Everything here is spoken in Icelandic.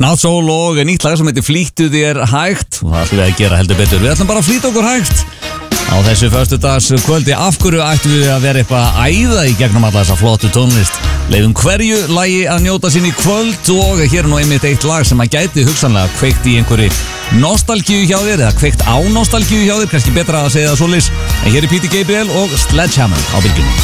Not Soul og nýtt lag sem heitir Flýttu þér hægt og það ætlum við að gera heldur betur. Við ætlum bara að flýta okkur hægt á þessu föstudags kvöldi. Af hverju ættum við að vera eitthvað að æða í gegnum alla þessa flottu tónlist? Leifum hverju lagi að njóta sín í kvöld og hér er nú einmitt eitt lag sem að gæti hugsanlega kveikt í einhverju nostalgíu hjá þér eða kveikt á nostalgíu hjá þér, kannski betra að segja það svoleiðis. En hér er Pítur Gabriel og Sledgehammer á bylgjunni.